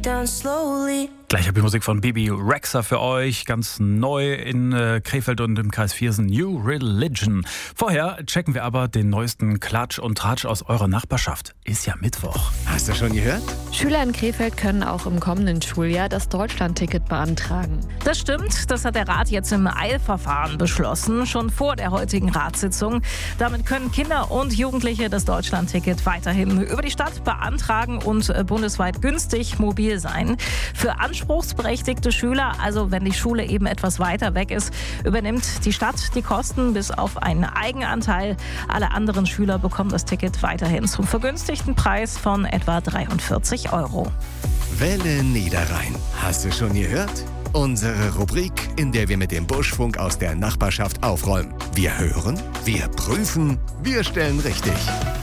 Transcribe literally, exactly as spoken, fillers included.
down slowly. Gleich habe ich Musik von Bibi Rexha für euch, ganz neu in äh, Krefeld und im Kreis Viersen, New Religion. Vorher checken wir aber den neuesten Klatsch und Tratsch aus eurer Nachbarschaft. Ist ja Mittwoch. Hast du schon gehört? Schüler in Krefeld können auch im kommenden Schuljahr das Deutschlandticket beantragen. Das stimmt, das hat der Rat jetzt im Eilverfahren beschlossen, schon vor der heutigen Ratssitzung. Damit können Kinder und Jugendliche das Deutschlandticket weiterhin über die Stadt beantragen und äh, bundesweit günstig mobil sein. Für anspruchsberechtigte Schüler, also wenn die Schule eben etwas weiter weg ist, übernimmt die Stadt die Kosten bis auf einen Eigenanteil. Alle anderen Schüler bekommen das Ticket weiterhin zum vergünstigten Preis von etwa dreiundvierzig Euro. Welle Niederrhein. Hast du schon gehört? Unsere Rubrik, in der wir mit dem Buschfunk aus der Nachbarschaft aufräumen. Wir hören, wir prüfen, wir stellen richtig.